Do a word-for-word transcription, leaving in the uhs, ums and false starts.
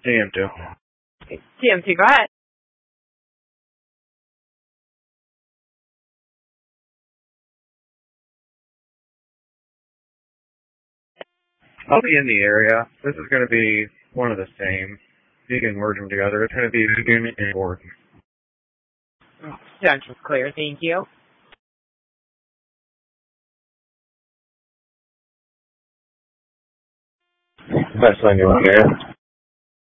C M two. C M two, go ahead. I'll be in the area. This is going to be one of the same. You can merge them together. It's going to be Egan and Gordon. Central's clear, thank you. Best line you want to hear?